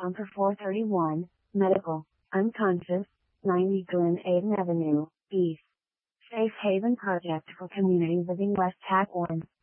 Pumper 431, medical, unconscious, 90 Glen Aiden Avenue, East. Safe Haven Project for Community Living West Tack 1.